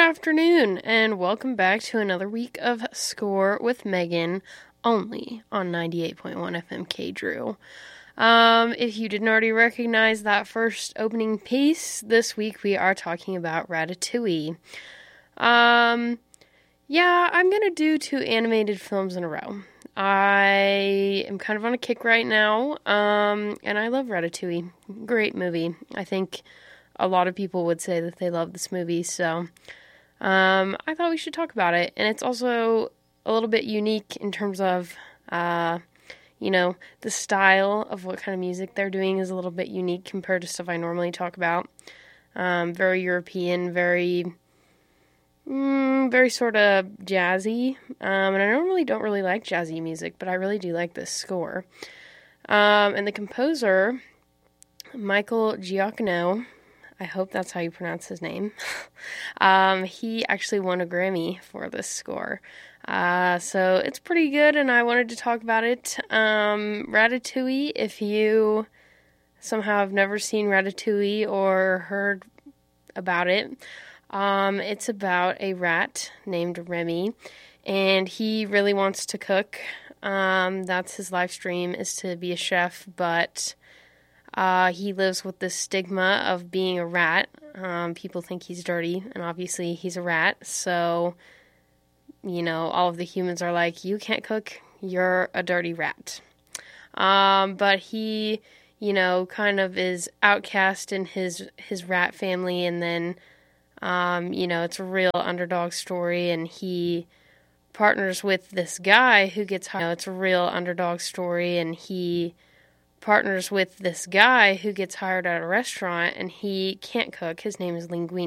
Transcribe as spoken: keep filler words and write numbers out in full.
afternoon, and welcome back to another week of Score with Megan, only on ninety-eight point one F M K Drew. Um, if you didn't already recognize that first opening piece, this week we are talking about Ratatouille. Um, yeah, I'm gonna do two animated films in a row. I am kind of on a kick right now, um, and I love Ratatouille. Great movie. I think a lot of people would say that they love this movie, so um, I thought we should talk about it. And it's also a little bit unique in terms of, uh, you know, the style of what kind of music they're doing is a little bit unique compared to stuff I normally talk about. Um, very European, very, mm, very sort of jazzy. Um, and I normally don't really like jazzy music, but I really do like this score. Um, and the composer, Michael Giacchino, I hope that's how you pronounce his name. um, he actually won a Grammy for this score. Uh, so it's pretty good, and I wanted to talk about it. Um, Ratatouille, if you somehow have never seen Ratatouille or heard about it, um, it's about a rat named Remy, and he really wants to cook. Um, that's his life stream, is to be a chef, but Uh, he lives with this stigma of being a rat. Um, people think he's dirty, and obviously he's a rat. So, you know, all of the humans are like, you can't cook, you're a dirty rat. Um, but he, you know, kind of is outcast in his, his rat family, and then, um, you know, it's a real underdog story, and he partners with this guy who gets hired. You know, it's a real underdog story, and he partners with this guy who gets hired at a restaurant, and he can't cook. His name is Linguini.